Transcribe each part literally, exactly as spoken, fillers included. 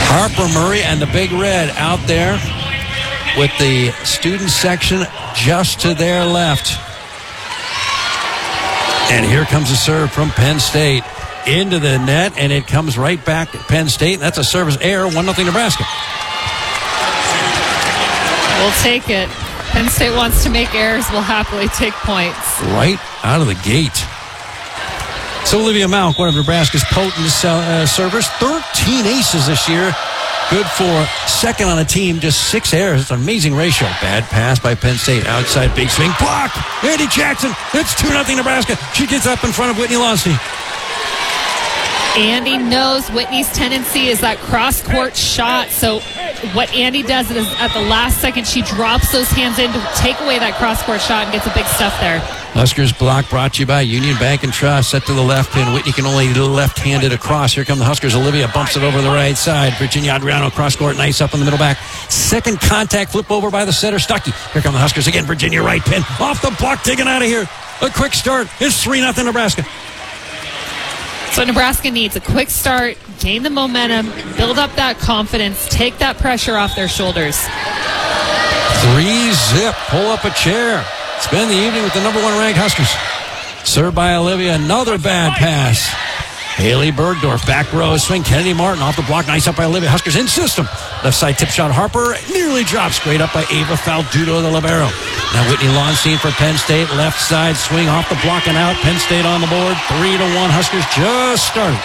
Harper Murray and the Big Red out there with the student section just to their left. And here comes a serve from Penn State into the net, and it comes right back to Penn State. And that's a service error, one nothing Nebraska. We'll take it. Penn State wants to make errors. We'll happily take points. Right out of the gate. So Olivia Malk, one of Nebraska's potent uh, servers, thirteen aces this year. Good for second on a team, just six errors. It's an amazing ratio. Bad pass by Penn State. Outside big swing. Block! Andy Jackson. It's two nothing Nebraska. She gets up in front of Whitney Lonstein. Andy knows Whitney's tendency is that cross-court shot. So what Andy does is at the last second, she drops those hands in to take away that cross-court shot and gets a big stuff there. Huskers block brought to you by Union Bank and Trust. Set to the left pin. Whitney can only left-handed across. Here come the Huskers. Olivia bumps it over the right side. Virginia Adriano cross-court. Nice up in the middle back. Second contact flip over by the setter, Stuckey. Here come the Huskers again. Virginia right pin. Off the block, taken out of here. A quick start. It's three nothing Nebraska. So Nebraska needs a quick start, gain the momentum, build up that confidence, take that pressure off their shoulders. Three zip, pull up a chair. Spend the evening with the number one ranked Huskers. Served by Olivia, another bad pass. Haley Bergdorf, back row swing. Kennedy Martin off the block, nice up by Olivia. Huskers in system. Left side tip shot, Harper nearly drops. Great up by Ava Faldudo, the libero. Now Whitney Lonstein for Penn State. Left side swing off the block and out. Penn State on the board. Three to one. Huskers just started.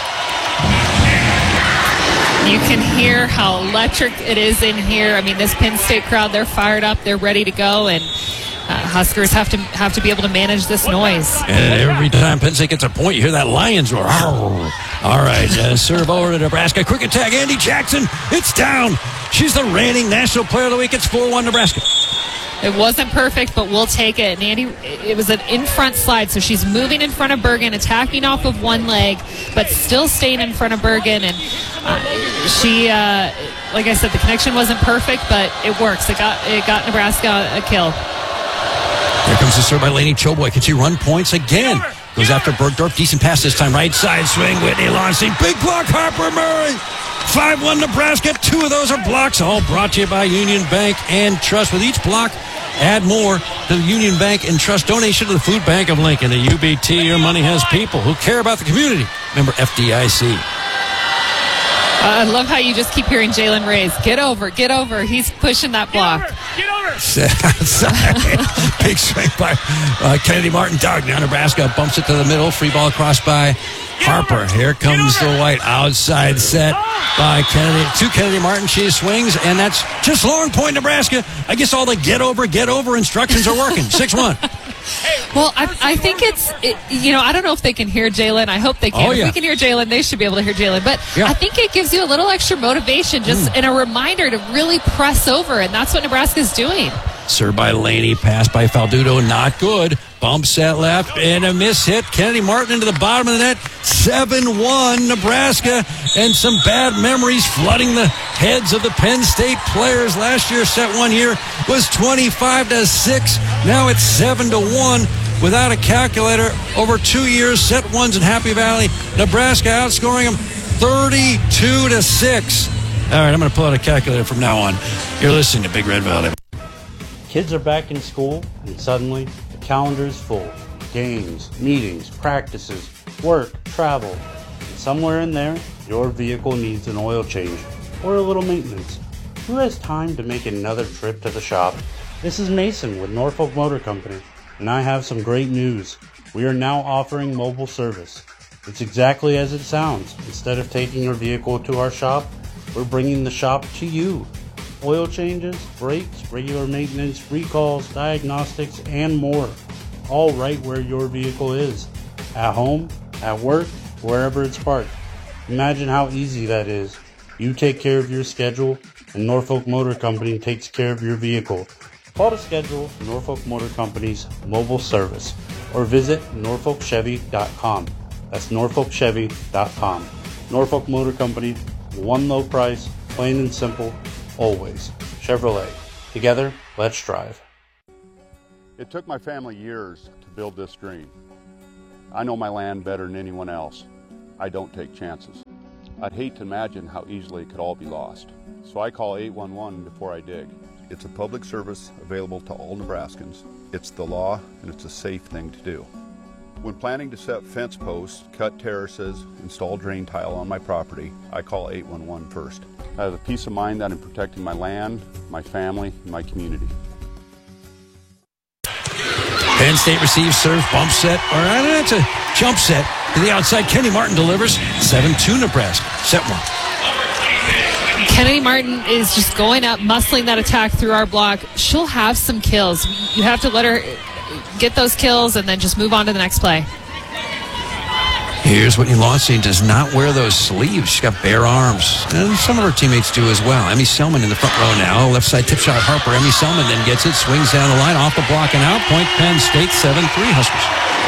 You can hear how electric it is in here. I mean, this Penn State crowd, they're fired up. They're ready to go. And Uh, Huskers have to have to be able to manage this noise. And every time Penn State gets a point, you hear that Lions roar. All right, uh, serve over to Nebraska. Quick attack, Andy Jackson. It's down. She's the reigning National Player of the Week. It's four one Nebraska. It wasn't perfect, but we'll take it. And Andy, it was an in-front slide, so she's moving in front of Bergen, attacking off of one leg, but still staying in front of Bergen. And uh, she, uh, like I said, the connection wasn't perfect, but it works. It got it got Nebraska a kill. Here comes the serve by Lainey Choboy. Can she run points again? Goes after Bergdorf. Decent pass this time. Right side swing. Whitney Lonstein. Big block. Harper Murray. five one Nebraska. Two of those are blocks. All brought to you by Union Bank and Trust. With each block, add more to the Union Bank and Trust donation to the Food Bank of Lincoln. The U B T, your money has people who care about the community. Member F D I C. Uh, I love how you just keep hearing Jalen Reyes. Get over, get over. He's pushing that block. Get over, get over. Big swing by uh, Kennedy Martin. Dog now Nebraska bumps it to the middle. Free ball across by Harper. Here comes the white outside set by Kennedy. To Kennedy Martin. She swings, and that's just long point Nebraska. I guess all the get over, get over instructions are working. six one. Well, I, I think it's, it, you know, I don't know if they can hear Jalen. I hope they can. Oh, yeah. If we can hear Jalen, they should be able to hear Jalen. But yeah. I think it gives you a little extra motivation just mm. and a reminder to really press over, and that's what Nebraska's doing. Served by Laney, pass by Faldudo, not good. Bump set left, and a miss hit. Kennedy Martin into the bottom of the net. seven one Nebraska, and some bad memories flooding the heads of the Penn State players. Last year, set one here was twenty-five to six. Now it's seven to one. Without a calculator, over two years, set ones in Happy Valley. Nebraska outscoring them thirty-two to six. All right, I'm going to pull out a calculator from now on. You're listening to Big Red Valley. Kids are back in school, and suddenly the calendar is full. Games, meetings, practices, work, travel. And somewhere in there, your vehicle needs an oil change or a little maintenance. Who has time to make another trip to the shop? This is Mason with Norfolk Motor Company, and I have some great news. We are now offering mobile service. It's exactly as it sounds. Instead of taking your vehicle to our shop, we're bringing the shop to you. Oil changes, brakes, regular maintenance, recalls, diagnostics, and more. All right where your vehicle is. At home, at work, wherever it's parked. Imagine how easy that is. You take care of your schedule, and Norfolk Motor Company takes care of your vehicle. Call to schedule Norfolk Motor Company's mobile service or visit norfolk chevy dot com. That's norfolk chevy dot com. Norfolk Motor Company, one low price, plain and simple, always. Chevrolet. Together, let's drive. It took my family years to build this dream. I know my land better than anyone else. I don't take chances. I'd hate to imagine how easily it could all be lost. So I call eight one one before I dig. It's a public service available to all Nebraskans. It's the law, and it's a safe thing to do. When planning to set fence posts, cut terraces, install drain tile on my property, I call eight one one first. I have the peace of mind that I'm protecting my land, my family, and my community. Penn State receives, serves, bump set, or uh, it's a jump set to the outside. Kennedy Martin delivers seven two Nebraska. Set one. Kennedy Martin is just going up, muscling that attack through our block. She'll have some kills. You have to let her get those kills and then just move on to the next play. Here's Whitney Lawson. Does not wear those sleeves. She's got bare arms. And some of her teammates do as well. Emmy Selman in the front row now. Left side tip shot Harper. Emmy Selman then gets it. Swings down the line. Off the block and out. Point Penn State. seven three Huskers.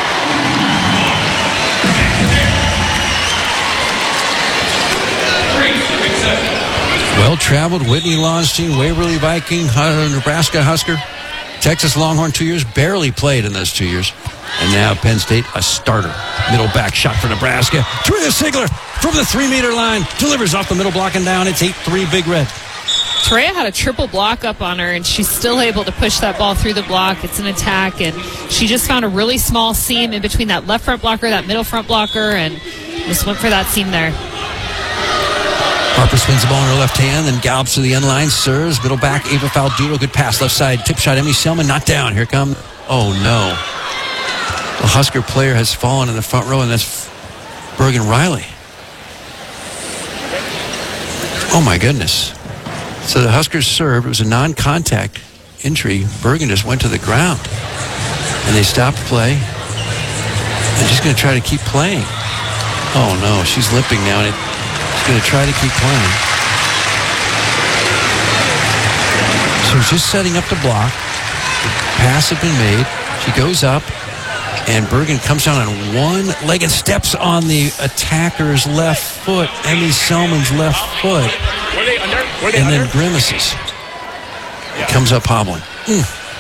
Well-traveled Whitney Lonstein, Waverly Viking, uh, Nebraska Husker. Texas Longhorn two years. Barely played in those two years. And now Penn State, a starter. Middle back shot for Nebraska. Taria Sigler from the three-meter line. Delivers off the middle block and down. It's eight three Big Red. Taria had a triple block up on her, and she's still able to push that ball through the block. It's an attack, and she just found a really small seam in between that left front blocker, that middle front blocker, and just went for that seam there. Harper spins the ball in her left hand, then gallops to the end line, serves. Middle back, Ava Faldudo. Good pass, left side. Tip shot, Emmy Selman. Not down. Here come. Oh, no. A Husker player has fallen in the front row, and that's Bergen Riley. Oh, my goodness. So the Huskers served. It was a non-contact injury. Bergen just went to the ground. And they stopped play. And she's going to try to keep playing. Oh, no. She's limping now, and she's going to try to keep playing. So just setting up the block. The pass had been made. She goes up. And Bergen comes down on one leg and steps on the attacker's left foot, Emmy Selman's left foot, Were they under? Were they and under? then grimaces. Yeah. Comes up hobbling. Mm.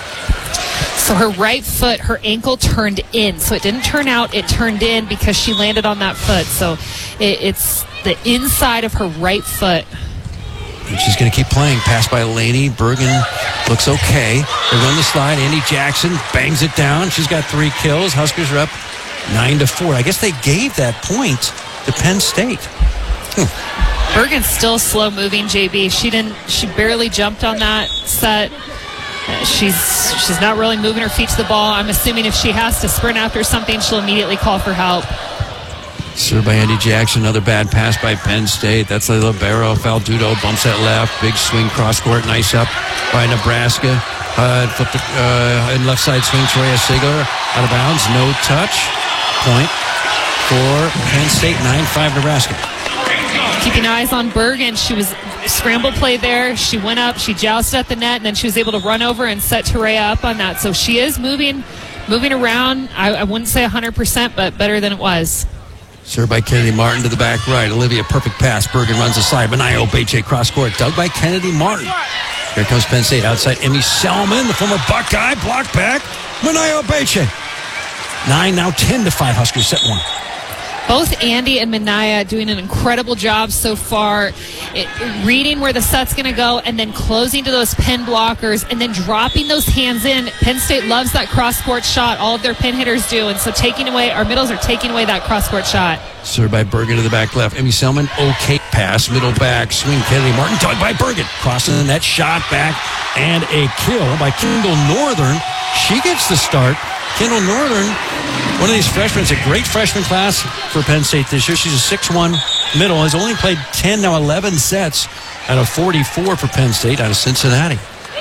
So her right foot, her ankle turned in. So it didn't turn out, it turned in because she landed on that foot. So it, it's the inside of her right foot. And she's going to keep playing. Pass by Laney. Bergen looks okay. They run the slide. Andy Jackson bangs it down. She's got three kills. Huskers are up nine to four. I guess they gave that point to Penn State. Hmm. Bergen's still slow moving, J B. She didn't. She barely jumped on that set. Uh, she's she's not really moving her feet to the ball. I'm assuming if she has to sprint after something, she'll immediately call for help. Served by Andy Jackson. Another bad pass by Penn State. That's the libero. Faldudo bumps that left. Big swing cross court. Nice up by Nebraska. Uh, flipped the, uh, and left side swing. Taria Sigler out of bounds. No touch. Point for Penn State. nine five Nebraska. Keeping eyes on Bergen. She was scramble play there. She went up. She jousted at the net, and then she was able to run over and set Taria up on that. So she is moving, moving around. I, I wouldn't say one hundred percent, but better than it was. Served by Kennedy Martin to the back right. Olivia, perfect pass. Bergen runs aside. Benayo Obeche cross court. Dug by Kennedy Martin. Here comes Penn State outside. Emmy Selman, the former Buckeye, block back. Benayo Obeche. Nine, now ten to five. Huskers set one. Both Andy and Minaya doing an incredible job so far, it, reading where the set's going to go and then closing to those pin blockers and then dropping those hands in. Penn State loves that cross-court shot. All of their pin hitters do. And so taking away, our middles are taking away that cross-court shot. Served by Bergen to the back left. Emmy Selman, okay pass. Middle back, swing Kennedy Martin. Dug by Bergen. Crossing the net, shot back, and a kill by Kendall Northern. She gets the start. Kendall Northern, one of these freshmen, it's a great freshman class for Penn State this year. She's a six one middle, has only played ten, now eleven sets out of forty-four for Penn State out of Cincinnati.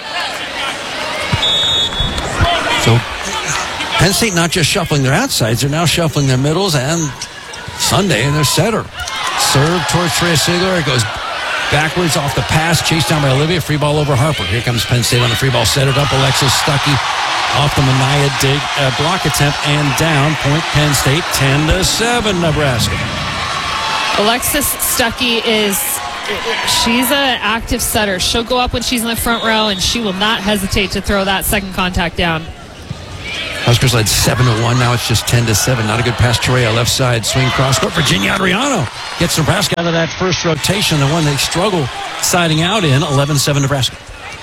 So Penn State not just shuffling their outsides, they're now shuffling their middles and Sunday and their setter. Serve towards Taria Sigler. It goes backwards off the pass, chased down by Olivia. Free ball over Harper. Here comes Penn State on the free ball. Set it up. Alexis Stuckey off the Minaya dig uh, block attempt and down. Point Penn State, ten to seven Nebraska. Alexis Stuckey is, she's an active setter. She'll go up when she's in the front row, and she will not hesitate to throw that second contact down. Huskers led seven to one. Now it's just ten to seven. Not a good pass. Torrea, left side, swing cross court. Virginia Adriano gets Nebraska out of that first rotation, the one they struggle siding out in. eleven seven Nebraska.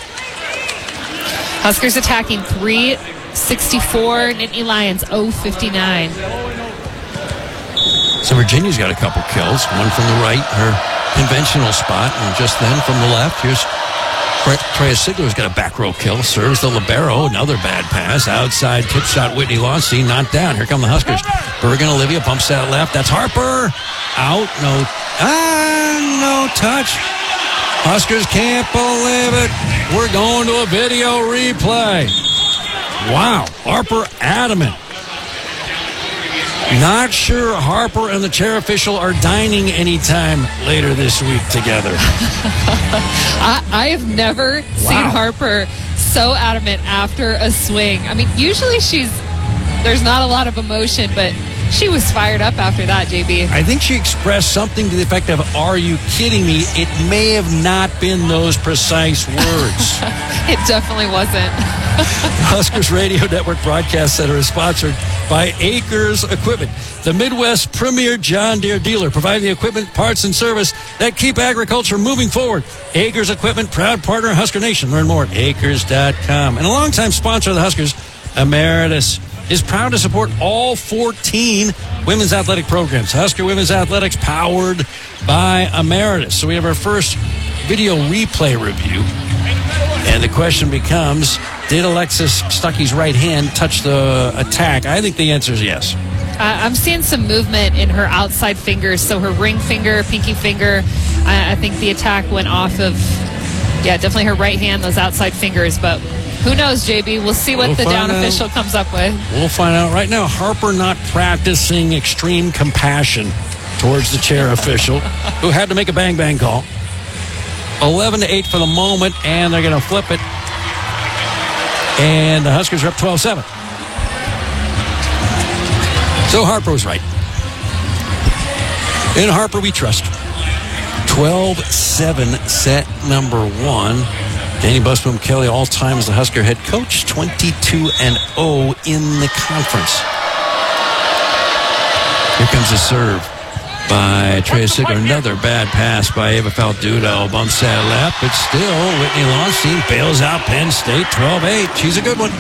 Huskers attacking three sixty-four. Nittany Lions oh fifty-nine. So Virginia's got a couple kills. One from the right, her conventional spot, and just then from the left, here's Trey Sigler's got a back row kill. Serves the libero. Another bad pass. Outside tip shot. Whitney Launcey not down. Here come the Huskers. Bergen Olivia bumps that left. That's Harper. Out. No. Ah, no touch. Huskers can't believe it. We're going to a video replay. Wow. Harper adamant. Not sure Harper and the chair official are dining anytime later this week together. I, I have never wow. seen Harper so adamant after a swing. I mean, usually she's there's not a lot of emotion, but she was fired up after that, J B. I think she expressed something to the effect of, "Are you kidding me?" It may have not been those precise words. It definitely wasn't. Huskers Radio Network Broadcast Center is sponsored by Acres Equipment, the Midwest premier John Deere dealer, providing the equipment, parts, and service that keep agriculture moving forward. Acres Equipment, proud partner of Husker Nation. Learn more at acres dot com. And a longtime sponsor of the Huskers, Emeritus, is proud to support all fourteen women's athletic programs. Husker Women's Athletics, powered by Emeritus. So we have our first video replay review. And the question becomes, did Alexis Stuckey's right hand touch the attack? I think the answer is yes. Uh, I'm seeing some movement in her outside fingers. So her ring finger, pinky finger, I, I think the attack went off of, yeah, definitely her right hand, those outside fingers. But who knows, J B? We'll see what we'll the down out. official comes up with. We'll find out right now. Harper not practicing extreme compassion towards the chair official, who had to make a bang-bang call. eleven to eight for the moment, and they're going to flip it. And the Huskers are up twelve seven. So Harper was right. In Harper we trust. twelve seven set number one. Danny Busboom Kelly, all-time as the Husker head coach, twenty-two and oh in the conference. Here comes the serve by Trey Sigler. Another bad pass by Ava Faldudo. Bumps that left, but still Whitney Launcey bails out Penn State twelve eight. She's a good one.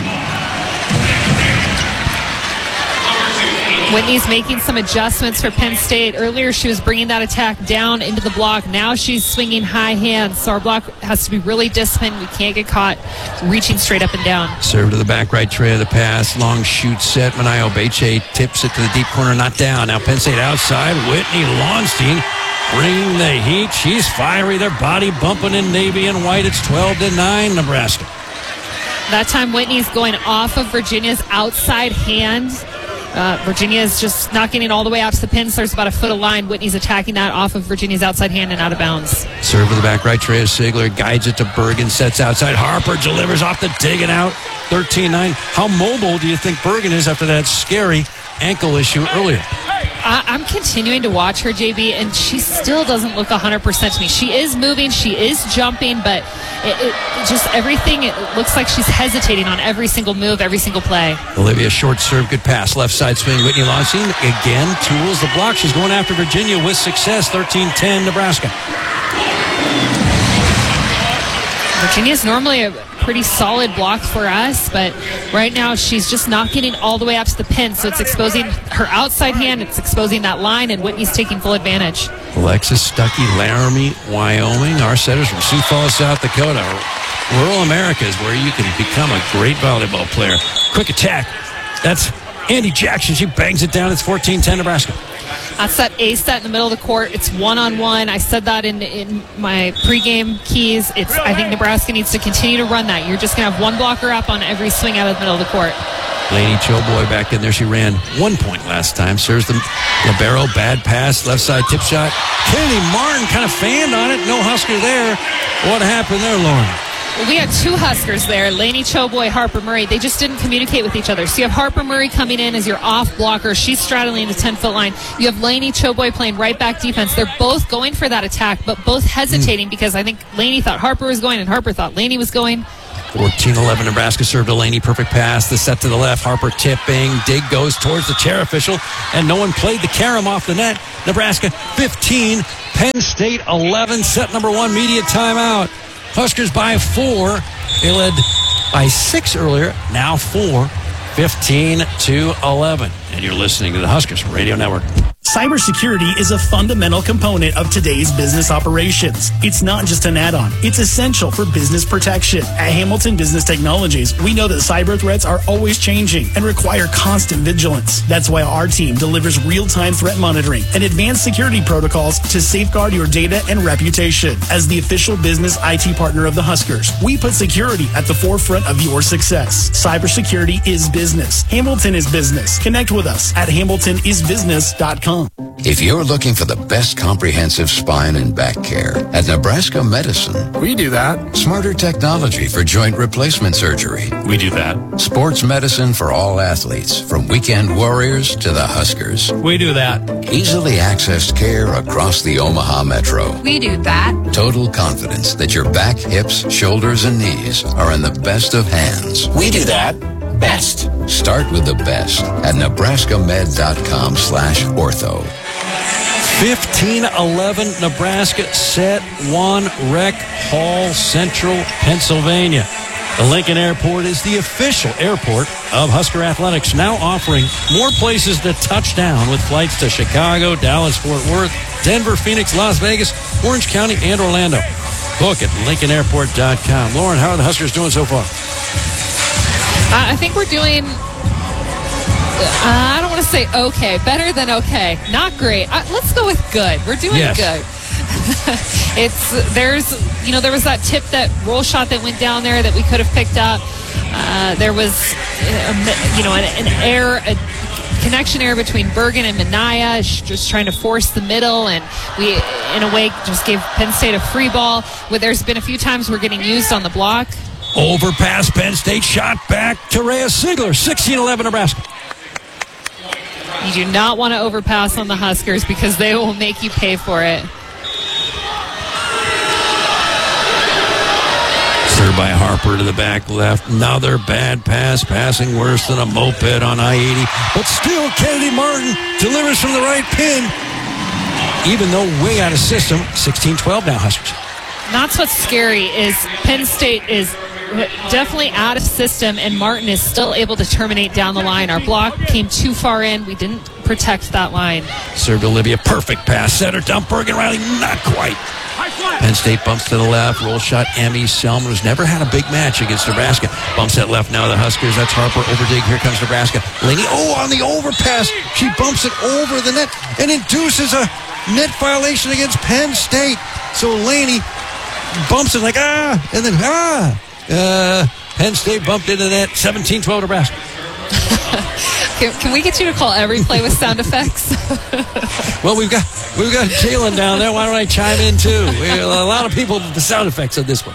Whitney's making some adjustments for Penn State. Earlier, she was bringing that attack down into the block. Now she's swinging high hands. So our block has to be really disciplined. We can't get caught reaching straight up and down. Serve to the back right tray of the pass. Long shoot set. Manayo Beche tips it to the deep corner. Not down. Now Penn State outside. Whitney Launcey bringing the heat. She's fiery. Their body bumping in navy and white. It's twelve to nine, Nebraska. That time Whitney's going off of Virginia's outside hand. Uh, Virginia is just not getting all the way out to the pin. So there's about a foot of line. Whitney's attacking that off of Virginia's outside hand and out of bounds. Serve to the back right. Trey Sigler guides it to Bergen. Sets outside. Harper delivers off the dig and out. thirteen nine. How mobile do you think Bergen is after that scary ankle issue earlier? I, I'm continuing to watch her, J B, and she still doesn't look one hundred percent to me. She is moving, she is jumping, but it, it, it just everything, it looks like she's hesitating on every single move, every single play. Olivia, short serve, good pass. Left side swing, Whitney Launcey again tools the block. She's going after Virginia with success. thirteen ten Nebraska. Virginia's normally a pretty solid block for us, but right now she's just not getting all the way up to the pin, so it's exposing her outside hand, it's exposing that line, and Whitney's taking full advantage. Alexis Stuckey, Laramie, Wyoming. Our setters from Sioux Falls, South Dakota. Rural America is where you can become a great volleyball player. Quick attack. That's Andy Jackson. She bangs it down. It's fourteen ten Nebraska. That's that ace set in the middle of the court. It's one-on-one. I said that in, in my pregame keys. It's I think Nebraska needs to continue to run that. You're just going to have one blocker up on every swing out of the middle of the court. Lainey Choboy back in there. She ran one point last time. Serves the libero. Bad pass. Left side tip shot. Kennedy Martin kind of fanned on it. No Husker there. What happened there, Lauren? Well, we had two Huskers there, Lainey Choboy, Harper Murray. They just didn't communicate with each other. So you have Harper Murray coming in as your off blocker. She's straddling the ten-foot line. You have Lainey Choboy playing right back defense. They're both going for that attack, but both hesitating mm. because I think Lainey thought Harper was going and Harper thought Lainey was going. fourteen eleven, Nebraska served Delaney. Perfect pass. The set to the left. Harper tipping. Dig goes towards the chair official, and no one played the carom off the net. Nebraska fifteen, Penn State eleven. Set number one, media timeout. Huskers by four. They led by six earlier. Now four. fifteen to eleven. And you're listening to the Huskers Radio Network. Cybersecurity is a fundamental component of today's business operations. It's not just an add-on. It's essential for business protection. At Hamilton Business Technologies, we know that cyber threats are always changing and require constant vigilance. That's why our team delivers real-time threat monitoring and advanced security protocols to safeguard your data and reputation. As the official business I T partner of the Huskers, we put security at the forefront of your success. Cybersecurity is business. Hamilton is business. Connect with us at hamilton is business dot com. If you're looking for the best comprehensive spine and back care, at Nebraska Medicine, we do that. Smarter technology for joint replacement surgery. We do that. Sports medicine for all athletes, from weekend warriors to the Huskers. We do that. Easily accessed care across the Omaha Metro. We do that. Total confidence that your back, hips, shoulders, and knees are in the best of hands. We do that. Best. Start with the best at nebraskamed.com slash ortho. fifteen eleven, Nebraska set one, Rec Hall, Central Pennsylvania. The Lincoln Airport is the official airport of Husker Athletics, now offering more places to touch down with flights to Chicago, Dallas, Fort Worth, Denver, Phoenix, Las Vegas, Orange County, and Orlando. Book at lincoln airport dot com. Lauren, how are the Huskers doing so far? Uh, I think we're doing, uh, I don't want to say okay, better than okay. Not great. Uh, let's go with good. We're doing yes. good. it's, there's, you know, there was that tip, that roll shot that went down there that we could have picked up. Uh, there was, uh, you know, an, an error, a connection error between Bergen and Minaya, just trying to force the middle, and we, in a way, just gave Penn State a free ball. Where there's been a few times we're getting used on the block. Overpass, Penn State, shot back to Reyes Sigler, sixteen eleven, Nebraska. You do not want to overpass on the Huskers because they will make you pay for it. Served by Harper to the back left. Another bad pass, passing worse than a moped on I eighty. But still, Kennedy Martin delivers from the right pin. Even though way out of system, sixteen twelve now, Huskers. That's what's scary, is Penn State is definitely out of system, and Martin is still able to terminate down the line. Our block came too far in. We didn't protect that line. Served Olivia, perfect pass. Center dump, Bergen Riley, not quite. Penn State bumps to the left. Roll shot, Emmy Selman, who's never had a big match against Nebraska. Bumps that left now, the Huskers. That's Harper, over dig. Here comes Nebraska. Laney, oh, on the overpass. She bumps it over the net and induces a net violation against Penn State. So Laney bumps it like, ah, and then, ah. Uh, Penn State bumped into that, seventeen twelve Nebraska. can, can we get you to call every play with sound effects? Well, we've got we've got Jalen down there. Why don't I chime in too? We, a lot of people with the sound effects on this one.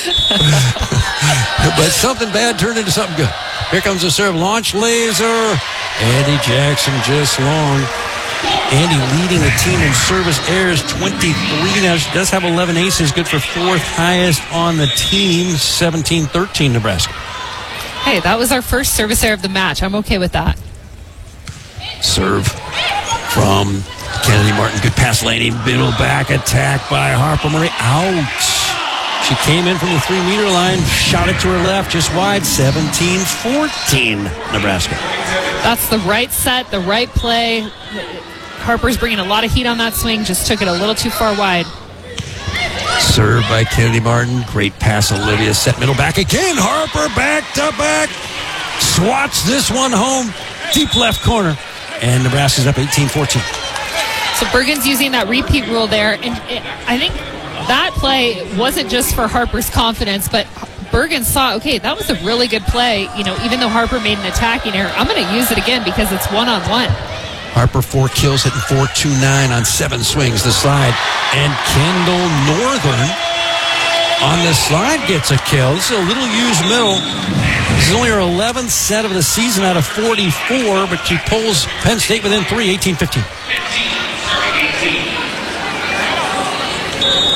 But something bad turned into something good. Here comes the serve, launch laser. Andy Jackson just long. Andy leading the team in service errors, twenty-three. Now she does have eleven aces, good for fourth highest on the team, seventeen thirteen Nebraska. Hey, that was our first service error of the match. I'm okay with that. Serve from Kennedy Martin. Good pass, Laney. Middle back attack by Harper Murray. Out. She came in from the three-meter line, shot it to her left, just wide, seventeen fourteen Nebraska. That's the right set, the right play. Harper's bringing a lot of heat on that swing, just took it a little too far wide. Served by Kennedy Martin. Great pass, Olivia. Set middle back again. Harper back to back. Swats this one home. Deep left corner. And Nebraska's up eighteen fourteen. So Bergen's using that repeat rule there. And it, I think that play wasn't just for Harper's confidence, but Bergen saw, okay, that was a really good play. You know, even though Harper made an attacking error, I'm going to use it again because it's one-on-one. Harper, four kills, hitting four two nine on seven swings. The slide. And Kendall Northern on the slide gets a kill. This is a little used middle. This is only her eleventh set of the season out of forty-four, but she pulls Penn State within three, eighteen fifteen.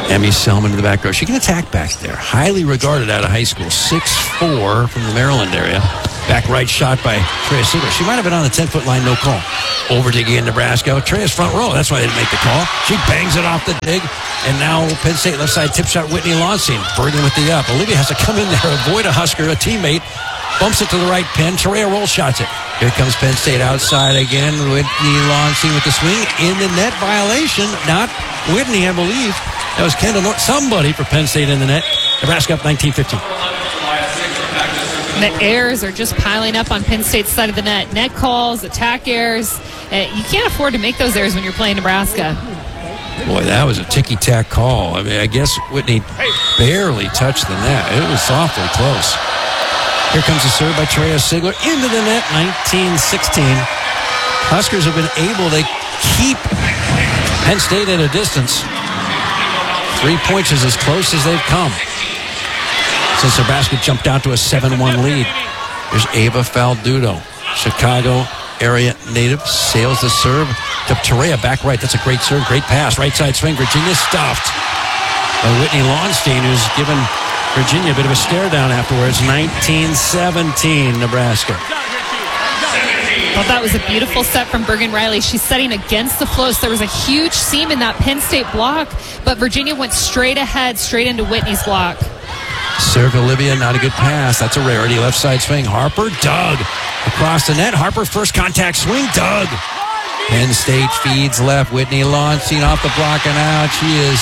Emmy Selman to the back row. She can attack back there. Highly regarded out of high school. six four from the Maryland area. Back right shot by Treya Sigler. She might have been on the ten-foot line, no call. Over dig in Nebraska. Treya's front row. That's why they didn't make the call. She bangs it off the dig. And now Penn State left side tip shot, Whitney Lonstein. Bergen with the up. Olivia has to come in there, avoid a Husker, a teammate. Bumps it to the right pin. Treya roll shots it. Here comes Penn State outside again. Whitney Lonstein with the swing. In the net violation. Not Whitney, I believe. That was Kendall Norton. Somebody for Penn State in the net. Nebraska up nineteen fifteen. The errors are just piling up on Penn State's side of the net. Net calls, attack errors. Uh, you can't afford to make those errors when you're playing Nebraska. Boy, that was a ticky-tack call. I mean, I guess Whitney barely touched the net. It was awfully close. Here comes a serve by Treya Sigler into the net, nineteen sixteen. Huskers have been able to keep Penn State at a distance. Three points is as close as they've come since Nebraska jumped out to a seven one lead. Here's Ava Faldudo, Chicago area native, sails the serve to Treya back right. That's a great serve, great pass. Right side swing, Virginia stuffed by Whitney Lonstein, who's given Virginia a bit of a stare down afterwards. nineteen seventeen, Nebraska. Well, that was a beautiful set from Bergen Riley. She's setting against the flow, so there was a huge seam in that Penn State block, but Virginia went straight ahead, straight into Whitney's block. Serve Olivia, not a good pass. That's a rarity. Left side swing. Harper, dug across the net. Harper, first contact swing, dug. Penn State feeds left. Whitney Lonstein off the block and out. She is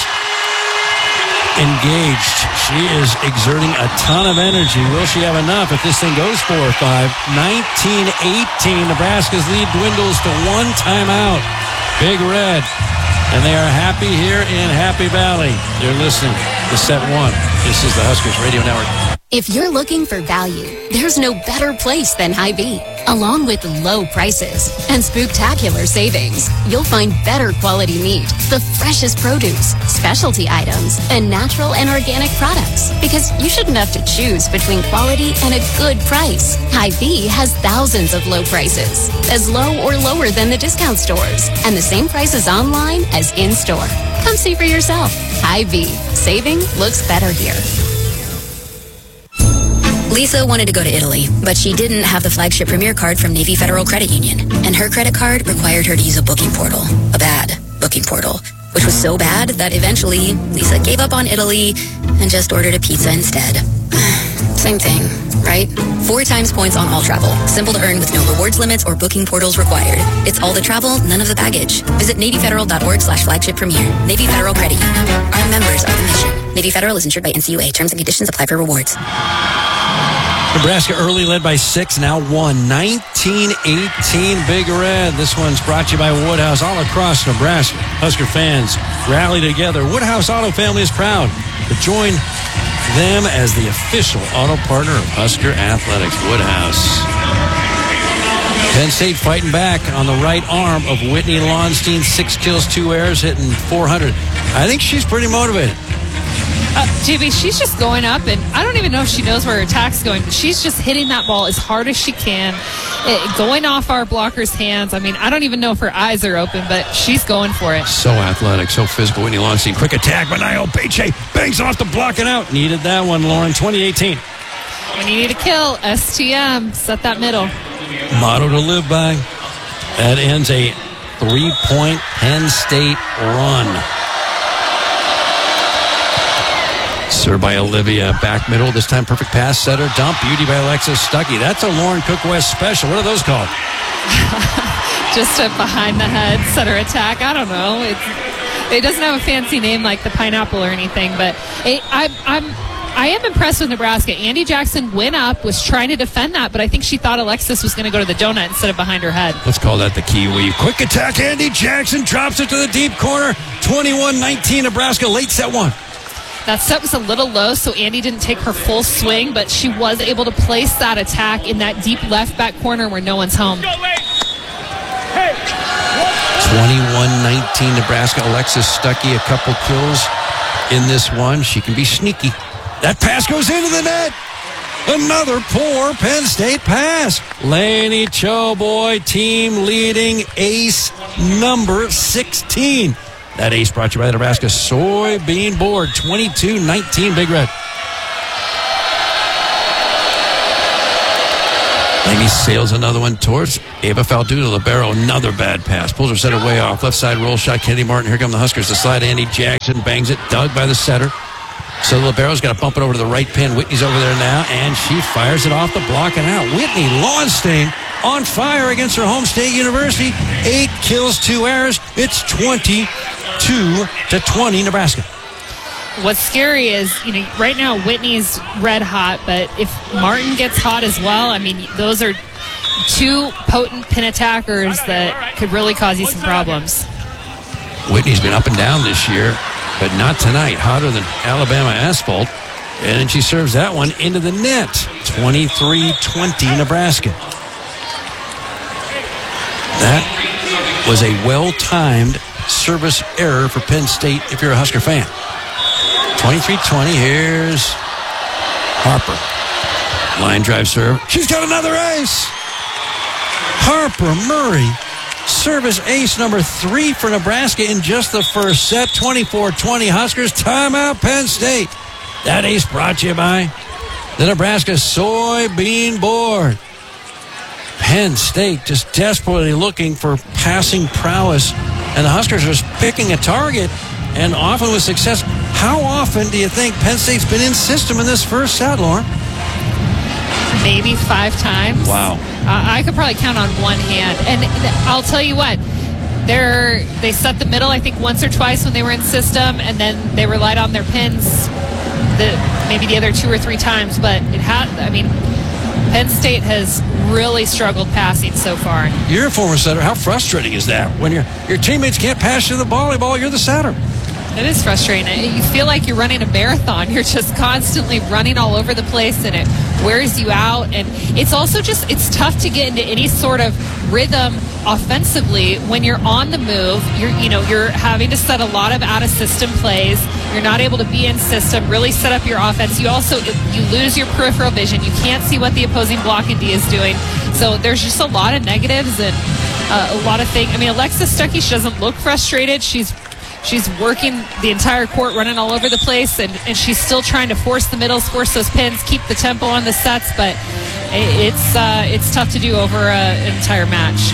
engaged. She is exerting a ton of energy. Will she have enough if this thing goes four or five? nineteen eighteen. Nebraska's lead dwindles to one timeout. Big Red. And they are happy here in Happy Valley. You're listening to Set One. This is the Huskers Radio Network. If you're looking for value, there's no better place than Hy-Vee. Along with low prices and spooktacular savings, you'll find better quality meat, the freshest produce, specialty items, and natural and organic products. Because you shouldn't have to choose between quality and a good price. Hy-Vee has thousands of low prices, as low or lower than the discount stores, and the same prices online as in-store. Come see for yourself. Hy-Vee. Saving looks better here. Lisa wanted to go to Italy, but she didn't have the flagship Premier card from Navy Federal Credit Union, and her credit card required her to use a booking portal, a bad booking portal, which was so bad that eventually Lisa gave up on Italy and just ordered a pizza instead. Same thing, right? Four times points on all travel. Simple to earn with no rewards limits or booking portals required. It's all the travel, none of the baggage. Visit NavyFederal.org slash flagship premier. Navy Federal Credit Union. Our members are the mission. Navy Federal is insured by N C U A. Terms and conditions apply for rewards. Nebraska early led by six, now one. nineteen eighteen, Big Red. This one's brought to you by Woodhouse all across Nebraska. Husker fans rally together. Woodhouse Auto Family is proud to join them as the official auto partner of Husker Athletics. Woodhouse. Penn State fighting back on the right arm of Whitney Lonstein. Six kills, two errors, hitting four hundred. I think she's pretty motivated. Uh, J B, she's just going up, and I don't even know if she knows where her attack's going, but she's just hitting that ball as hard as she can, it, going off our blocker's hands. I mean, I don't even know if her eyes are open, but she's going for it. So athletic, so physical. Whitney Lonstein, quick attack, but Nio Beche bangs off the block and out. Needed that one, Lauren, twenty eighteen. When you need a kill, S T M, set that middle. Motto to live by. That ends a three-point Penn State run. Served by Olivia, back middle, this time perfect pass, setter, dump, beauty by Alexis Stuckey. That's a Lauren Cook West special. What are those called? Just a behind the head setter attack. I don't know. It's, it doesn't have a fancy name like the pineapple or anything, but it, I, I'm I am impressed with Nebraska. Andy Jackson went up, was trying to defend that, but I think she thought Alexis was going to go to the donut instead of behind her head. Let's call that the Kiwi. Quick attack, Andy Jackson drops it to the deep corner. twenty-one nineteen, Nebraska, late set one. That set was a little low, so Andy didn't take her full swing, but she was able to place that attack in that deep left back corner where no one's home. twenty-one nineteen, Nebraska. Alexis Stuckey, a couple kills in this one. She can be sneaky. That pass goes into the net. Another poor Penn State pass. Laney Choboy, team leading ace number sixteen. That ace brought to you by the Nebraska Soybean Board. twenty-two nineteen, Big Red. Amy sails another one towards Ava Falduta. Libero, another bad pass. Pulls her setter way off. Left side roll shot. Kennedy Martin. Here come the Huskers to slide. Andy Jackson bangs it. Dug by the setter. So Libero's got to bump it over to the right pin. Whitney's over there now, and she fires it off the block and out. Whitney Lowenstein on fire against her home state university. Eight kills, two errors. It's twenty-two to twenty, Nebraska. What's scary is, you know, right now Whitney's red hot, but if Martin gets hot as well, I mean, those are two potent pin attackers that could really cause you some problems. Whitney's been up and down this year, but not tonight. Hotter than Alabama asphalt. And then she serves that one into the net. twenty-three twenty, Nebraska. That was a well-timed service error for Penn State if you're a Husker fan. twenty-three twenty. Here's Harper. Line drive serve. She's got another ace. Harper Murray. Service ace number three for Nebraska in just the first set. twenty-four twenty Huskers. Timeout, Penn State. That ace brought to you by the Nebraska Soybean Board. Penn State just desperately looking for passing prowess. And the Huskers are just picking a target, and often with success. How often do you think Penn State's been in system in this first set, Lauren? Maybe five times. Wow. Uh, I could probably count on one hand. And th- I'll tell you what, they're, they set the middle, I think, once or twice when they were in system, and then they relied on their pins the, maybe the other two or three times. But it had, I mean, Penn State has really struggled passing so far. You're a former setter. How frustrating is that? When your your teammates can't pass you the volleyball, you're the setter. It is frustrating. You feel like you're running a marathon. You're just constantly running all over the place, and it wears you out. And it's also just, it's tough to get into any sort of rhythm offensively when you're on the move. You're, you know, you're having to set a lot of out-of-system plays. You're not able to be in system, really set up your offense. You also, you lose your peripheral vision. You can't see what the opposing block and D is doing. So there's just a lot of negatives and uh, a lot of things. I mean, Alexis Stuckey, she doesn't look frustrated. She's She's working the entire court, running all over the place, and, and she's still trying to force the middles, force those pins, keep the tempo on the sets, but it's uh, it's tough to do over a, an entire match.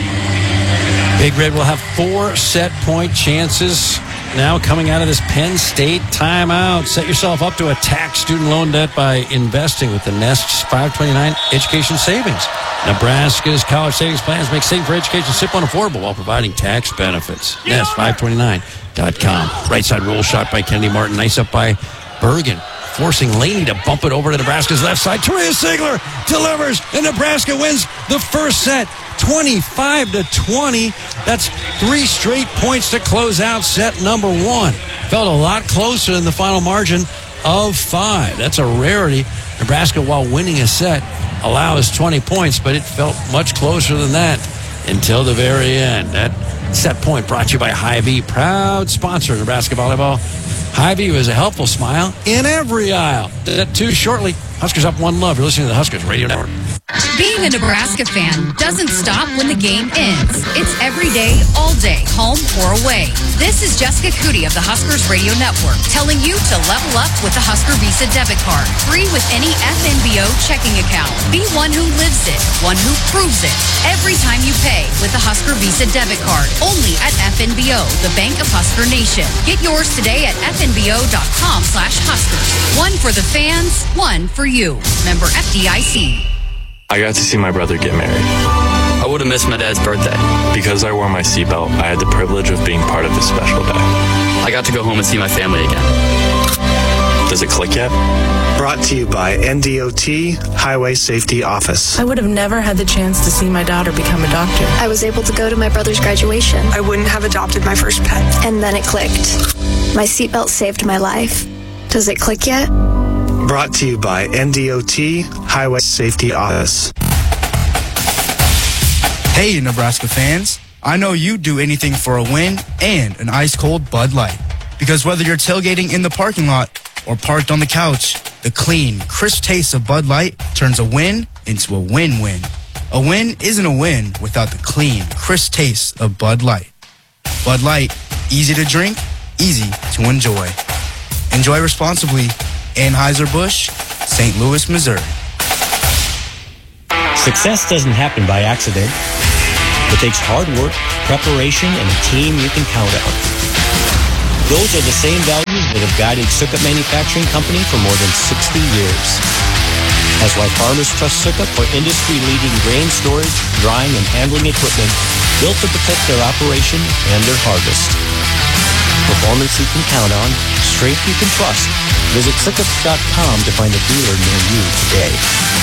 Big Red will have four set point chances now coming out of this Penn State timeout. Set yourself up to attack student loan debt by investing with the Nest five twenty-nine Education Savings. Nebraska's college savings plans make saving for education simple and affordable while providing tax benefits. Nest five twenty-nine dot com. Right side roll shot by Kennedy Martin. Nice up by Bergen, forcing Laney to bump it over to Nebraska's left side. Taria Sigler delivers, and Nebraska wins the first set, twenty-five to twenty. That's three straight points to close out set number one. Felt a lot closer than the final margin of five. That's a rarity. Nebraska, while winning a set, allows twenty points, but it felt much closer than that until the very end. That set point brought to you by Hy-Vee, proud sponsor of Nebraska volleyball. Hy-Vee was a helpful smile in every aisle. That too shortly. Huskers up one love. You're listening to the Huskers Radio Network. Being a Nebraska fan doesn't stop when the game ends. It's every day, all day, home or away. This is Jessica Cootie of the Huskers Radio Network telling you to level up with the Husker Visa debit card. Free with any F N B O checking account. Be one who lives it, one who proves it. Every time you pay with the Husker Visa debit card. Only at F N B O, the Bank of Husker Nation. Get yours today at F N B O dot com slash Huskers. One for the fans, one for you. Member F D I C. I got to see my brother get married. I would have missed my dad's birthday. Because I wore my seatbelt, I had the privilege of being part of this special day. I got to go home and see my family again. Does it click yet? Brought to you by N D O T Highway Safety Office. I would have never had the chance to see my daughter become a doctor. I was able to go to my brother's graduation. I wouldn't have adopted my first pet. And then it clicked. My seatbelt saved my life. Does it click yet? Brought to you by N D O T Highway Safety Office. Hey, Nebraska fans. I know you'd do anything for a win and an ice-cold Bud Light. Because whether you're tailgating in the parking lot or parked on the couch, the clean, crisp taste of Bud Light turns a win into a win-win. A win isn't a win without the clean, crisp taste of Bud Light. Bud Light, easy to drink, easy to enjoy. Enjoy responsibly. Anheuser-Busch, Saint Louis, Missouri. Success doesn't happen by accident. It takes hard work, preparation, and a team you can count on. Those are the same values that have guided Sukup Manufacturing Company for more than sixty years. That's why farmers trust Sukup for industry-leading grain storage, drying, and handling equipment built to protect their operation and their harvest. Performance you can count on, strength you can trust. Visit Sukup dot com to find a dealer near you today.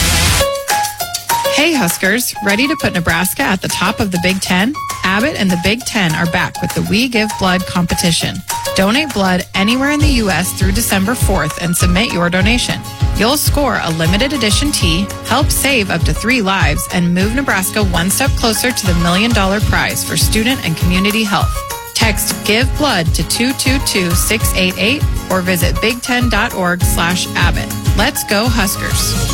Hey Huskers, ready to put Nebraska at the top of the Big Ten? Abbott and the Big Ten are back with the We Give Blood competition. Donate blood anywhere in the U S through December fourth and submit your donation. You'll score a limited edition tee, help save up to three lives, and move Nebraska one step closer to the million dollar prize for student and community health. Text Give Blood to two two two, six eight eight or visit big ten dot org slash Abbott. Let's go Huskers.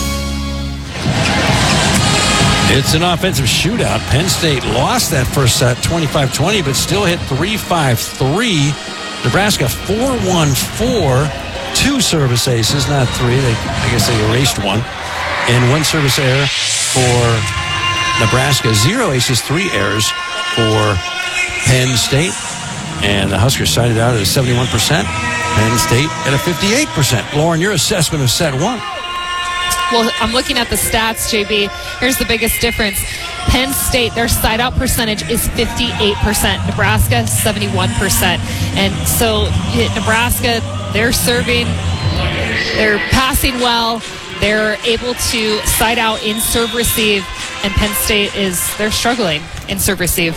It's an offensive shootout. Penn State lost that first set twenty-five twenty, but still hit three five three. Nebraska four one four. Two service aces, not three. They, I guess they erased one. And one service error for Nebraska. Zero aces, three errors for Penn State. And the Huskers sided out at a seventy-one percent. Penn State at a fifty-eight percent. Lauren, your assessment of set one. Well, I'm looking at the stats, J B. Here's the biggest difference. Penn State, their side-out percentage is fifty-eight percent. Nebraska, seventy-one percent. And so Nebraska, they're serving, they're passing well, they're able to side out in serve receive, and Penn State is, they're struggling in serve receive.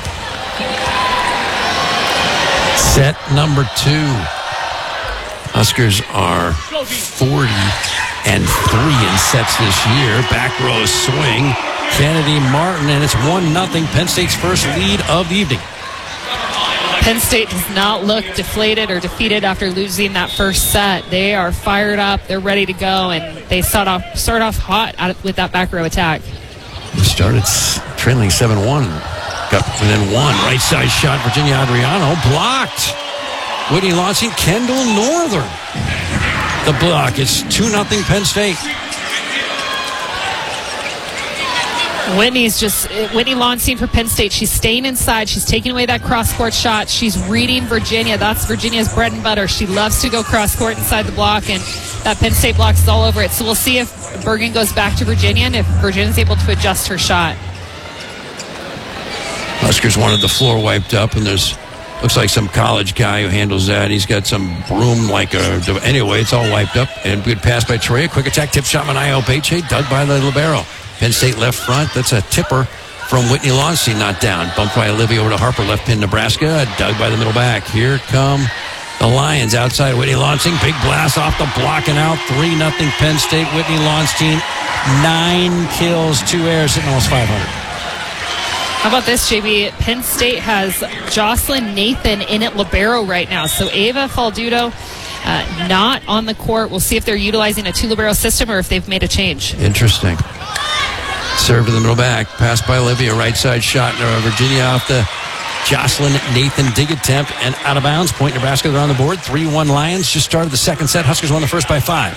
Set number two. Huskers are forty and three in sets this year. Back row swing. Kennedy Martin, and it's one nothing. Penn State's first lead of the evening. Penn State does not look deflated or defeated after losing that first set. They are fired up. They're ready to go, and they start off start off hot with that back row attack. They started trailing seven one. Got within one. Right side shot. Virginia Adriano blocked. Whitney Launching, Kendall Northern. The block. It's two nothing Penn State. Whitney's just, Whitney Launstein for Penn State. She's staying inside. She's taking away that cross-court shot. She's reading Virginia. That's Virginia's bread and butter. She loves to go cross-court inside the block, and that Penn State block is all over it. So we'll see if Bergen goes back to Virginia and if Virginia's able to adjust her shot. Huskers wanted the floor wiped up, and there's looks like some college guy who handles that. He's got some broom like a... Anyway, it's all wiped up. And good pass by Troya. Quick attack, tip shot, Manio Peche, dug by the libero. Penn State left front. That's a tipper from Whitney Launstein, not down. Bumped by Olivia over to Harper, left pin Nebraska. Dug by the middle back. Here come the Lions outside Whitney Launstein. Big blast off the block and out. three nothing Penn State. Whitney Launstein, nine kills, two errors, hitting almost five hundred. How about this, J B? Penn State has Jocelyn Nathan in at libero right now. So Ava Faldudo uh, not on the court. We'll see if they're utilizing a two libero system or if they've made a change. Interesting. Serve to the middle back. Pass by Olivia. Right side shot. Virginia off the Jocelyn Nathan dig attempt and out of bounds. Point Nebraska. They're on the board. three one Lions. Just started the second set. Huskers won the first by five.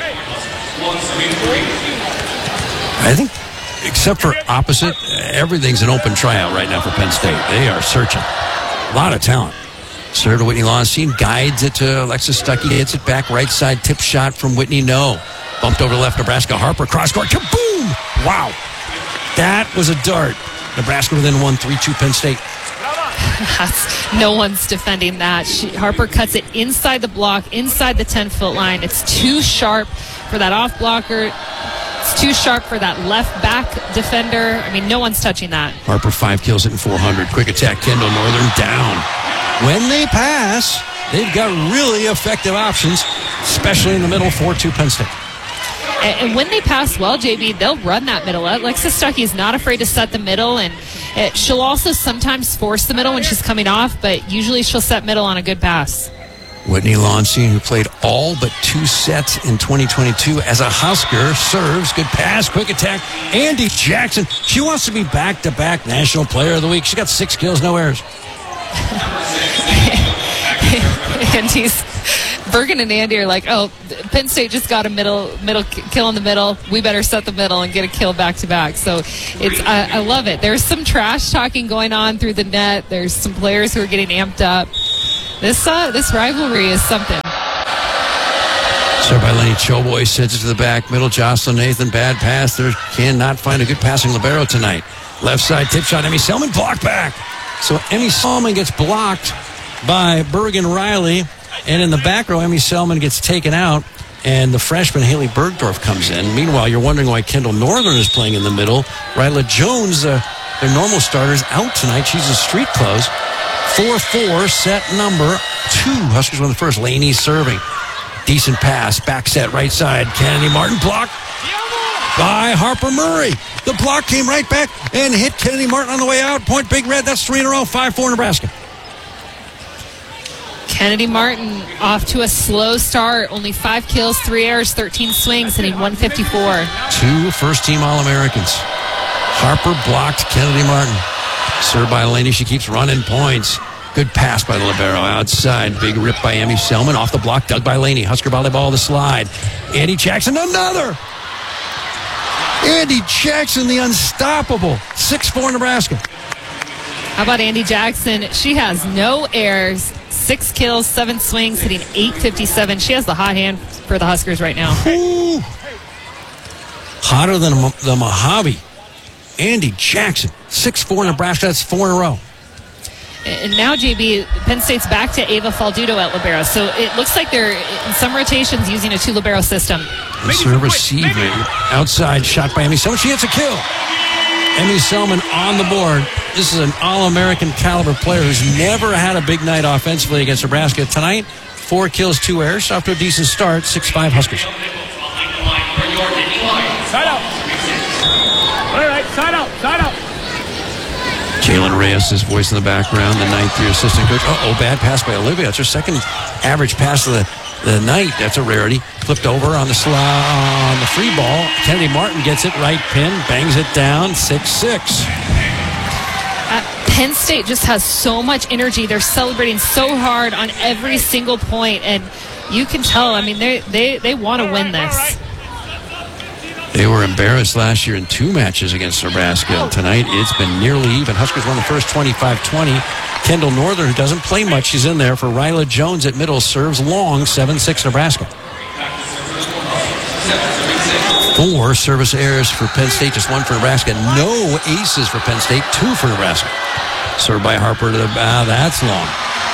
I think, except for opposite, everything's an open tryout right now for Penn State. They are searching. A lot of talent. Serve to Whitney Launstein. Guides it to Alexis Stuckey. Hits it back. Right side tip shot from Whitney. No. Bumped over left. Nebraska. Harper. Cross court. Kaboom! Wow. That was a dart. Nebraska within one. three two Penn State. No one's defending that. She, Harper cuts it inside the block, inside the ten-foot line. It's too sharp for that off blocker. It's too sharp for that left back defender. I mean, no one's touching that. Harper, five kills, hitting four hundred. Quick attack, Kendall Northern down. When they pass, they've got really effective options, especially in the middle. four two Penn State. And, and when they pass well, J B, they'll run that middle. Alexis Stuckey is not afraid to set the middle, and it, she'll also sometimes force the middle when she's coming off, but usually she'll set middle on a good pass. Whitney Launstein, who played all but two sets in twenty twenty-two as a Husker, serves. Good pass, quick attack. Andy Jackson. She wants to be back-to-back National Player of the Week. She got six kills, no errors. Andy's Bergen and Andy are like, oh, Penn State just got a middle middle kill in the middle. We better set the middle and get a kill back to back. So it's I, I love it. There's some trash talking going on through the net. There's some players who are getting amped up. This uh, this rivalry is something. Served by Lenny Choboy, sends it to the back middle. Jocelyn Nathan, bad pass. There cannot find a good passing libero tonight. Left side tip shot. Emmy Selman blocked back. So Emmy Selman gets blocked by Bergen Riley. And in the back row, Emmy Selman gets taken out. And the freshman Haley Bergdorf comes in. Meanwhile, you're wondering why Kendall Northern is playing in the middle. Ryla Jones, uh, their normal starters, out tonight. She's in street clothes. four four, set number two. Huskers win the first. Laney serving. Decent pass. Back set, right side. Kennedy Martin blocked by Harper Murray. The block came right back and hit Kennedy Martin on the way out. Point Big Red. That's three in a row. five four Nebraska. Kennedy Martin off to a slow start. Only five kills, three errors, thirteen swings, hitting one fifty-four. Two first-team All-Americans. Harper blocked Kennedy Martin. Served by Laney. She keeps running points. Good pass by the libero outside. Big rip by Emmy Selman. Off the block, dug by Laney. Husker volleyball the slide. Andy Jackson, another. Andy Jackson, the unstoppable. six four Nebraska. How about Andy Jackson? She has no errors. Six kills, seven swings, hitting eight fifty-seven. She has the hot hand for the Huskers right now. Ooh. Hotter than the Mojave. Andy Jackson. six four Nebraska. That's four in a row. And now, J B, Penn State's back to Ava Faldudo at libero. So it looks like they're, in some rotations, using a two-libero system. Serve receiving. Outside shot by Emmy Selman. She hits a kill. Emmy Selman on the board. This is an All-American caliber player who's never had a big night offensively against Nebraska. Tonight, four kills, two errors. Off to a decent start. six five Huskers. Side out. All right, side out, side out. Jalen Reyes, his voice in the background, the ninth year assistant coach. Uh-oh, bad pass by Olivia. That's her second average pass of the, the night. That's a rarity. Flipped over on the sla- on the free ball. Kennedy Martin gets it, right pin, bangs it down, six six. Uh, Penn State just has so much energy. They're celebrating so hard on every single point, and you can tell, I mean, they, they, they want to win this. They were embarrassed last year in two matches against Nebraska. Tonight, it's been nearly even. Huskers won the first twenty-five twenty. Kendall Northern, who doesn't play much, she's in there for Ryla Jones at middle, serves long, seven six Nebraska. Four service errors for Penn State, just one for Nebraska. No aces for Penn State, two for Nebraska. Served by Harper to the bow. That's long.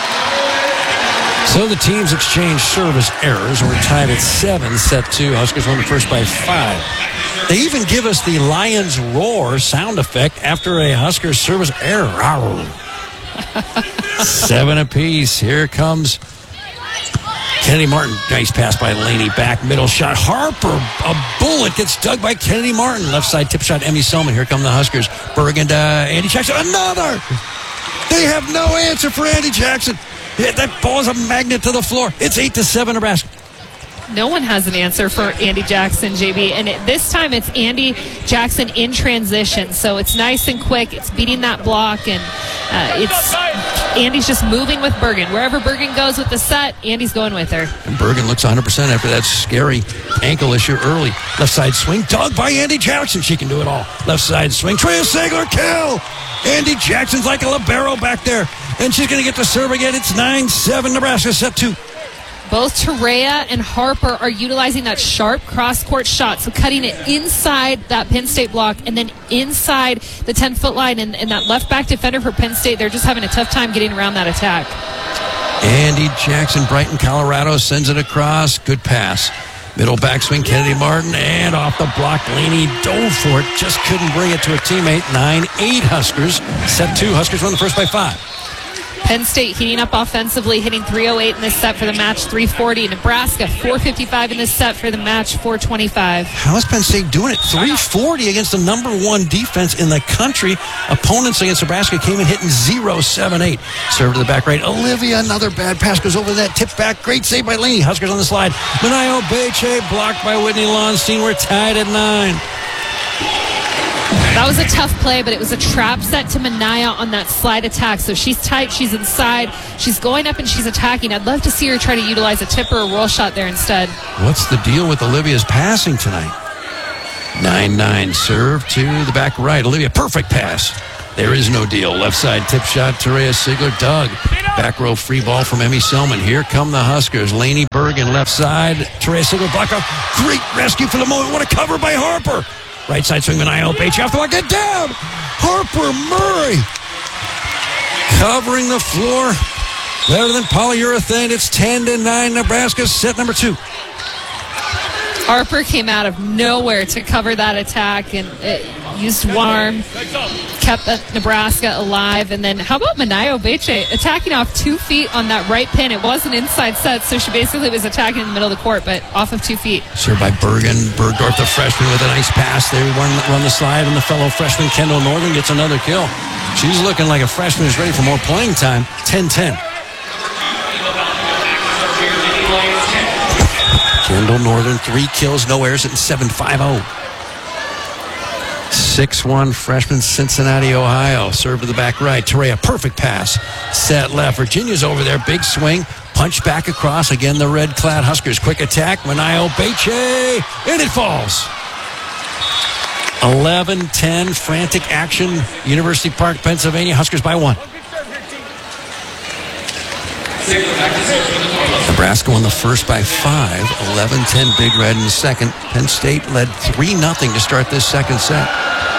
So the teams exchange service errors. We're tied at seven, set two. Huskers won the first by five. They even give us the Lions roar sound effect after a Husker service error. Seven apiece. Here comes Kennedy Martin. Nice pass by Laney. Back middle shot. Harper, a bullet gets dug by Kennedy Martin. Left side tip shot, Emmy Selman. Here come the Huskers. Bergen to Andy Jackson. Another! They have no answer for Andy Jackson. That ball is a magnet to the floor. It's eight to seven Nebraska. No one has an answer for Andy Jackson, J B. And it, this time it's Andy Jackson in transition. So it's nice and quick. It's beating that block. And uh, it's Andy's just moving with Bergen. Wherever Bergen goes with the set, Andy's going with her. And Bergen looks one hundred percent after that scary ankle issue early. Left side swing. Dug by Andy Jackson. She can do it all. Left side swing. Trea Sagler kill. Andy Jackson's like a libero back there. And she's going to get to serve again. It's nine seven Nebraska, set two. Both Terea and Harper are utilizing that sharp cross-court shot, so cutting it inside that Penn State block and then inside the ten-foot line. And, and that left-back defender for Penn State, they're just having a tough time getting around that attack. Andy Jackson, Brighton, Colorado, sends it across. Good pass. Middle backswing, Kennedy Martin, and off the block, Laney dove for it. Just couldn't bring it to a teammate. nine eight Huskers. Set two. Huskers won the first by five. Penn State heating up offensively, hitting three oh eight in this set for the match, three forty. Nebraska, four fifty-five in this set for the match, four twenty-five. How is Penn State doing it? three forty against the number one defense in the country. Opponents against Nebraska came in hitting oh seven eight. Serve to the back right. Olivia, another bad pass goes over that. Tip back. Great save by Laney. Huskers on the slide. Manayo Beche blocked by Whitney Lonstein. We're tied at nine. That was a tough play, but it was a trap set to Minaya on that slide attack. So she's tight, she's inside, she's going up and she's attacking. I'd love to see her try to utilize a tip or a roll shot there instead. What's the deal with Olivia's passing tonight? nine nine serve to the back right. Olivia, perfect pass. There is no deal. Left side tip shot, Terea Sigler. Doug, back row free ball from Emmy Selman. Here come the Huskers. Lainey Bergen, left side. Terea Sigler, block off. Great rescue for the moment. What a cover by Harper. Right side swing, Minaya Obeche off the block. Get down. Harper Murray covering the floor. Better than polyurethane. It's ten to nine. Nebraska set number two. Harper came out of nowhere to cover that attack and it used one arm, kept Nebraska alive. And then how about Minaya Obeche attacking off two feet on that right pin? It was an inside set, so she basically was attacking in the middle of the court, but off of two feet. Served by Bergen. Bergdorf, the freshman, with a nice pass there. Run, run the slide, and the fellow freshman Kendall Northern gets another kill. She's looking like a freshman who's ready for more playing time. ten ten. Kendall Northern, three kills, no errors, at seven five oh. six one freshman, Cincinnati, Ohio. Serve to the back right. Terea, perfect pass. Set left. Virginia's over there. Big swing. Punch back across. Again, the red-clad Huskers. Quick attack. Minaya Obeche. And it falls. eleven ten. Frantic action. University Park, Pennsylvania. Huskers by one. Nebraska won the first by five. eleven ten Big Red in the second. Penn State led three nothing to start this second set.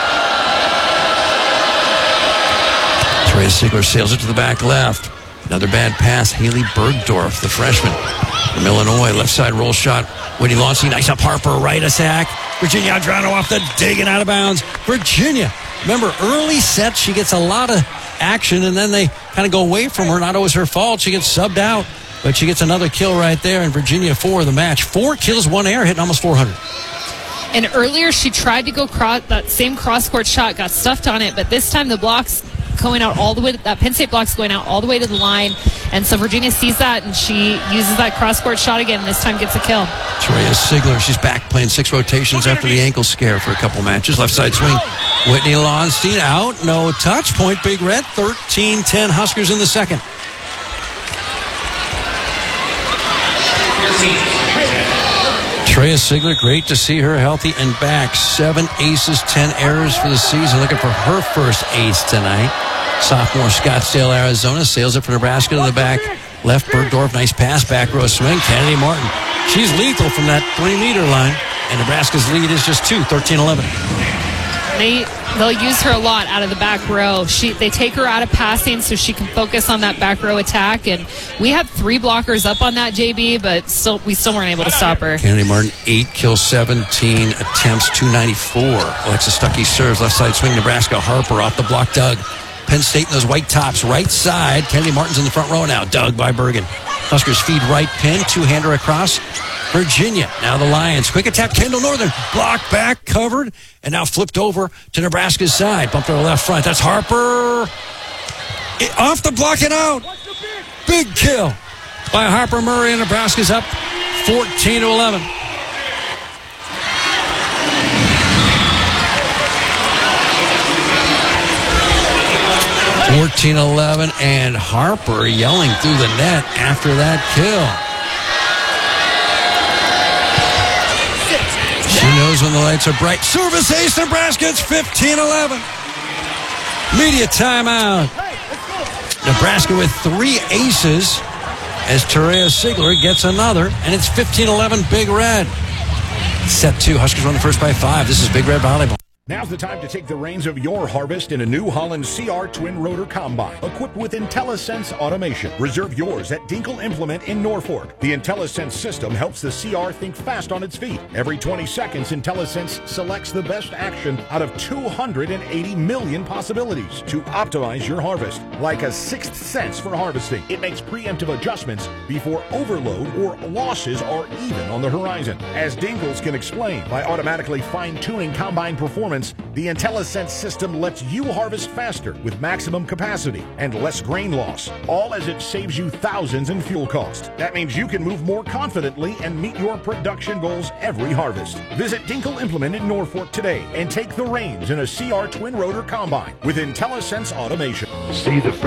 Terea Sigler sails it to the back left. Another bad pass. Haley Bergdorf, the freshman from Illinois. Left side roll shot. Whitney Launcey, nice up Harper. Right attack. Virginia Adrano off the dig and out of bounds. Virginia. Remember, early sets, she gets a lot of action, and then they kind of go away from her. Not always her fault. She gets subbed out, but she gets another kill right there, and Virginia four of the match. Four kills, one air, hitting almost four hundred. And earlier she tried to go cross, that same cross-court shot, got stuffed on it, but this time the block's going out all the way, to, that Penn State block's going out all the way to the line, and so Virginia sees that, and she uses that cross-court shot again, and this time gets a kill. Terea Sigler, she's back playing six rotations after the ankle scare for a couple matches. Left side swing. Whitney Launcey out, no touch. Point Big Red, thirteen ten Huskers in the second. Terea Sigler, great to see her healthy and back. Seven aces, ten errors for the season. Looking for her first ace tonight. Sophomore, Scottsdale, Arizona, sails it for Nebraska to the back left. Bergdorf, nice pass, back row swing. Kennedy Martin, she's lethal from that three-meter line. And Nebraska's lead is just two, thirteen eleven. They, they'll use her a lot out of the back row. She, they take her out of passing so she can focus on that back row attack. And we had three blockers up on that, J B, but still, we still weren't able to stop her. Kennedy Martin, eight kills, seventeen attempts, two ninety-four. Alexa Stuckey serves, left side swing. Nebraska, Harper off the block. Doug. Penn State in those white tops, right side. Kennedy Martin's in the front row now. Doug by Bergen. Huskers feed right pin, two-hander across. Virginia, now the Lions. Quick attack, Kendall Northern. Block back, covered, and now flipped over to Nebraska's side. Bumped to the left front. That's Harper. It, off the block and out. Big kill by Harper Murray, and Nebraska's up fourteen to eleven. fourteen eleven, and Harper yelling through the net after that kill. She knows when the lights are bright. Service ace, Nebraska. It's fifteen eleven. Media timeout. Nebraska with three aces as Terea Sigler gets another, and it's fifteen eleven Big Red. Set two. Huskers run the first by five. This is Big Red Volleyball. Now's the time to take the reins of your harvest in a New Holland C R Twin Rotor Combine, equipped with IntelliSense automation. Reserve yours at Dinkle Implement in Norfolk. The IntelliSense system helps the C R think fast on its feet. Every twenty seconds, IntelliSense selects the best action out of two hundred eighty million possibilities to optimize your harvest. Like a sixth sense for harvesting, it makes preemptive adjustments before overload or losses are even on the horizon. As Dinkles can explain, by automatically fine-tuning combine performance performance, the IntelliSense system lets you harvest faster with maximum capacity and less grain loss, all as it saves you thousands in fuel cost. That means you can move more confidently and meet your production goals every harvest. Visit Dinkle Implement in Norfolk today and take the reins in a C R twin rotor combine with IntelliSense automation. See the